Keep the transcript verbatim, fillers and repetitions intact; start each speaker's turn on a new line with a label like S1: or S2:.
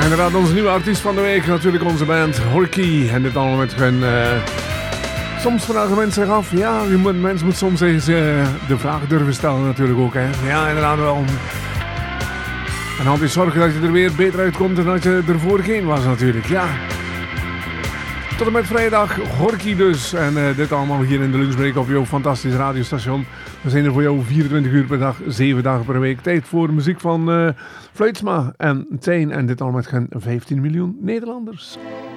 S1: inderdaad onze nieuwe artiest van de week. Natuurlijk onze band Horky. En dit allemaal met hun... Uh, soms vragen mensen zich af. Ja, je moet, mensen moeten soms eens uh, de vraag durven stellen natuurlijk ook. Hè. Ja, inderdaad wel. En altijd zorgen dat je er weer beter uitkomt dan dat je er voorheen was natuurlijk. Ja. Tot en met vrijdag Horky dus. En uh, dit allemaal hier in de lunchbreak op jouw fantastisch radiostation. We zijn er voor jou vierentwintig uur per dag, zeven dagen per week. Tijd voor muziek van uh, Fluitsma en Tijn. En dit allemaal met geen vijftien miljoen Nederlanders.